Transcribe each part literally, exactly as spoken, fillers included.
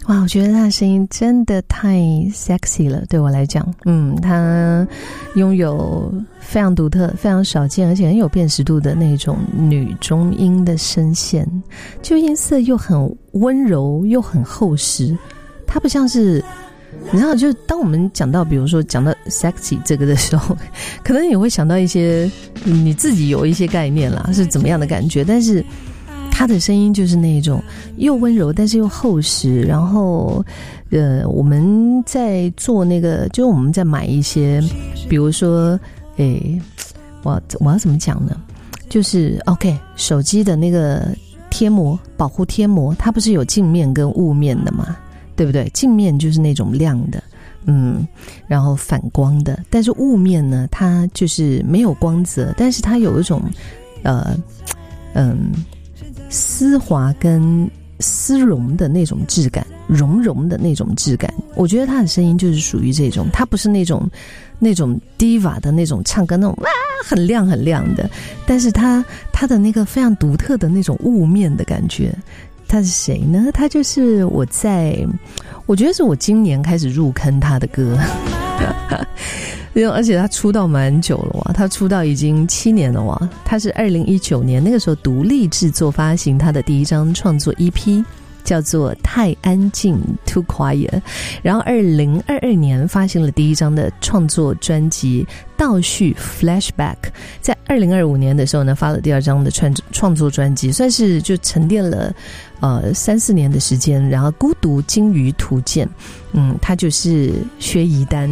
哇，我觉得他的声音真的太 sexy 了，对我来讲，嗯，他拥有非常独特、非常少见，而且很有辨识度的那种女中音的声线，就音色又很温柔，又很厚实。它不像是，你知道，就当我们讲到，比如说讲到 sexy 这个的时候，可能你会想到一些你自己有一些概念啦，是怎么样的感觉，但是他的声音就是那种又温柔但是又厚实，然后呃我们在做那个，就是我们在买一些，比如说诶我我要怎么讲呢，就是 OK 手机的那个贴膜，保护贴膜，它不是有镜面跟雾面的吗？对不对？镜面就是那种亮的，嗯，然后反光的，但是雾面呢，它就是没有光泽，但是它有一种呃嗯丝滑跟丝绒的那种质感，绒绒的那种质感。我觉得他的声音就是属于这种，他不是那种那种 diva 的那种唱歌那种哇很亮很亮的，但是他他的那个非常独特的那种雾面的感觉。他是谁呢？他就是我在我觉得是我今年开始入坑他的歌而且他出道蛮久了哇，他出道已经七年了哇。他是二零一九年那个时候独立制作发行他的第一张创作 E P， 叫做太安静 Too Quiet， 然后二零二二年发行了第一张的创作专辑倒叙 Flashback， 在二零二五年的时候呢发了第二张的创创作专辑，算是就沉淀了呃三四年的时间。然后孤独鲸鱼图鉴，嗯，他就是薛怡丹。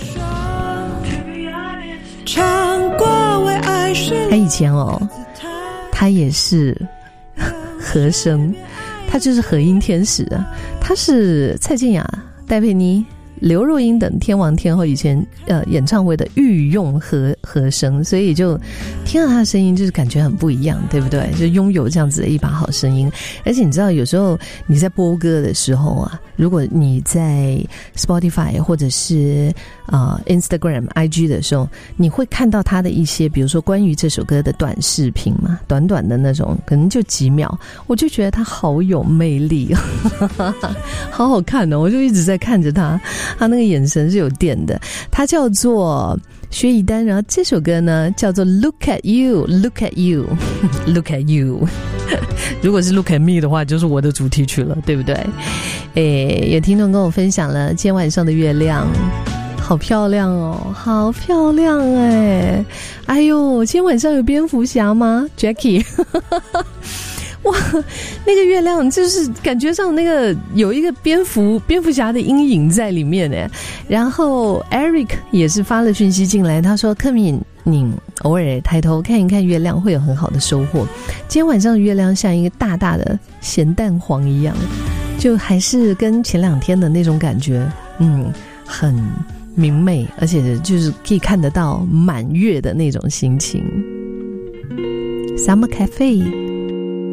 他以前哦，他也是和声，他就是和音天使啊，他是蔡健雅、戴佩妮、刘若英等天王天后以前呃演唱会的御用和和声，所以就听到他的声音就是感觉很不一样，对不对？就拥有这样子的一把好声音。而且你知道有时候你在播歌的时候啊，如果你在 Spotify 或者是呃 Instagram、I G 的时候，你会看到他的一些比如说关于这首歌的短视频嘛，短短的那种可能就几秒，我就觉得他好有魅力好好看哦，我就一直在看着他，他那个眼神是有电的。他叫做薛怡丹，然后这首歌呢叫做 Look at You Look at You Look at You 如果是 Look at Me 的话就是我的主题曲了，对不对？诶，有听众跟我分享了今天晚上的月亮好漂亮哦，好漂亮哎！哎呦，今天晚上有蝙蝠侠吗 Jackie 哇，那个月亮就是感觉上那个有一个蝙蝠蝙蝠侠的阴影在里面耶。然后 Eric 也是发了讯息进来，他说克敏你偶尔抬头看一看月亮会有很好的收获。今天晚上的月亮像一个大大的咸蛋黄一样，就还是跟前两天的那种感觉，嗯，很明媚，而且就是可以看得到满月的那种心情。Summer Cafe